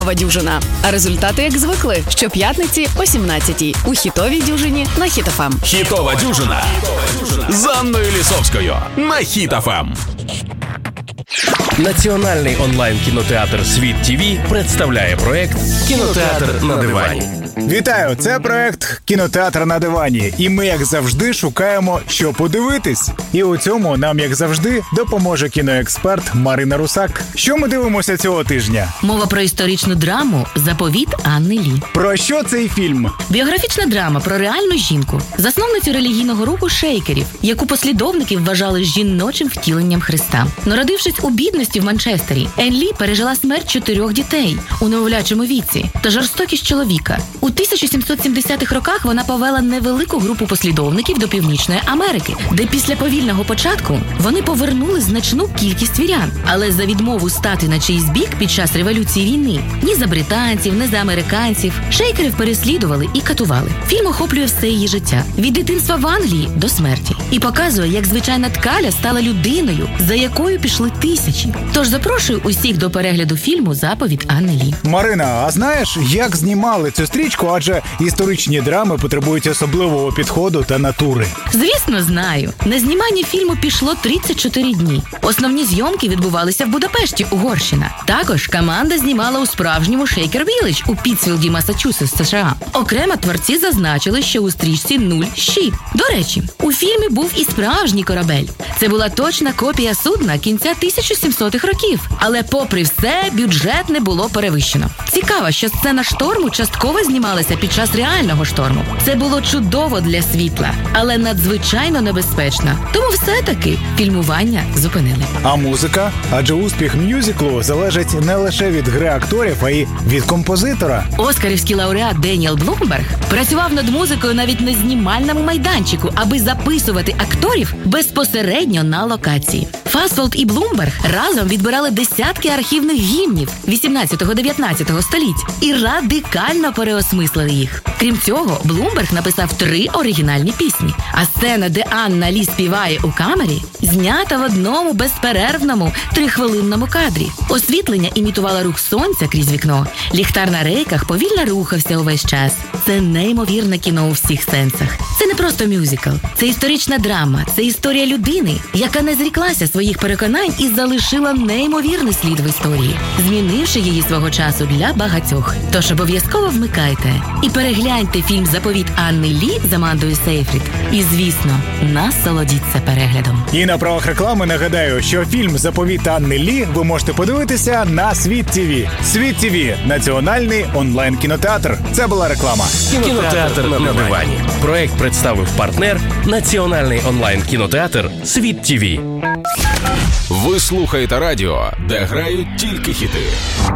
Дюжина. А результати, як звикли, щоп'ятниці о 17-й у хітовій дюжині на Хіт ФМ. Хітова дюжина з Анною Лісовською на Хіт ФМ. Національний онлайн-кінотеатр «Світ ТВ» представляє проект «Кінотеатр на дивані». Вітаю! Це проект «Кінотеатр на дивані». І ми, як завжди, шукаємо, що подивитись. І у цьому нам, як завжди, допоможе кіноексперт Марина Русак. Що ми дивимося цього тижня? Мова про історичну драму «Заповіт Анни Лі». Про що цей фільм? Біографічна драма про реальну жінку, засновницю релігійного руху шейкерів, яку послідовники вважали жіночим втіленням Христа. Народившись у бідності в Манчестері, Енн Лі пережила смерть 4 дітей у немовлячому віці та жорстокість чоловіка. У 1770-х роках вона повела невелику групу послідовників до Північної Америки, де після повільного початку вони повернули значну кількість вірян. Але за відмову стати на чийсь бік під час революції війни ні за британців, ні за американців шейкерів переслідували і катували. Фільм охоплює все її життя – від дитинства в Англії до смерті. І показує, як звичайна ткаля стала людиною, за якою пішли тисячі. Тож запрошую усіх до перегляду фільму «Заповіт Анни Лі». Марина, а знаєш, як знімали цю стрічку? Адже історичні драми потребують особливого підходу та натури. Звісно, знаю. На знімання фільму пішло 34 дні. Основні зйомки відбувалися в Будапешті, Угорщина. Також команда знімала у справжньому Шейкер Вілледж у Пітсфілді, Массачусетс, США. Окремо творці зазначили, що у стрічці 0 щит. До речі, у фільмі був і справжній корабель. Це була точна копія судна кінця 1700-х років. Але попри все, бюджет не було перевищено. Цікаво, що сцена шторму частково знімалася під час реального шторму. Це було чудово для світла, але надзвичайно небезпечно. Тому все-таки фільмування зупинили. А музика? Адже успіх мюзиклу залежить не лише від гри акторів, а й від композитора. Оскарівський лауреат Деніел Блумберг працював над музикою навіть на знімальному майданчику, аби записувати акторів безпосередньо на локації. Фасфолд і Блумберг разом відбирали десятки архівних гімнів 18-19 століть і радикально переосмислили їх. Крім цього, Блумберг написав 3 оригінальні пісні, а сцена, де Анна Лі співає у камері, знята в одному безперервному 3-хвилинному кадрі. Освітлення імітувало рух сонця крізь вікно. Ліхтар на рейках повільно рухався увесь час. Це неймовірне кіно у всіх сенсах. Це не просто мюзикл. Це історична драма. Це історія людини, яка не зріклася своїх переконань і залишила неймовірний слід в історії, змінивши її свого часу для багатьох. Тож обов'язково вмикайте і перегляньте фільм «Заповіт Анни Лі» з Амандою Сейфрід. І, звісно, насолодіться переглядом. І на правах реклами нагадаю, що фільм «Заповіт Анни Лі» ви можете подивитися на Світ ТВ. Світ ТВ – національний онлайн-кінотеатр. Це була реклама. «Кінотеатр на дивані». Проект представив партнер Національний онлайн-кінотеатр «Світ ТВ». Ви слухаєте радіо, де грають тільки хіти.